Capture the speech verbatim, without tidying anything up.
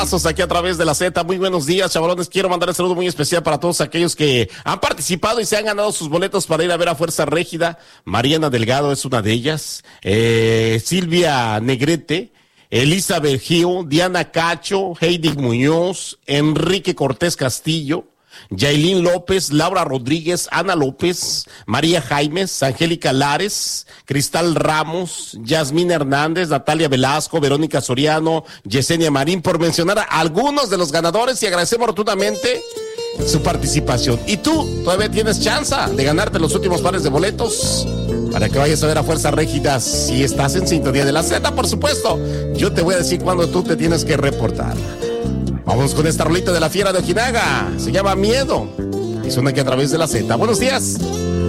Aquí a través de la Z. Muy buenos días, chavalones. Quiero mandar un saludo muy especial para todos aquellos que han participado y se han ganado sus boletos para ir a ver a Fuerza Régida. Mariana Delgado es una de ellas. Eh, Silvia Negrete, Elizabeth Gil, Diana Cacho, Heidi Muñoz, Enrique Cortés Castillo, Yailín López, Laura Rodríguez, Ana López, María Jaimes, Angélica Lares, Cristal Ramos, Yasmín Hernández, Natalia Velasco, Verónica Soriano, Yesenia Marín, por mencionar a algunos de los ganadores, y agradecemos rotundamente su participación. Y tú todavía tienes chance de ganarte los últimos pares de boletos para que vayas a ver a Fuerza Régida si estás en sintonía de la Z, por supuesto. Yo te voy a decir cuándo tú te tienes que reportar. Vamos con esta rolita de la Fiera de Ojinaga. Se llama Miedo y suena aquí a través de la Z. Buenos días.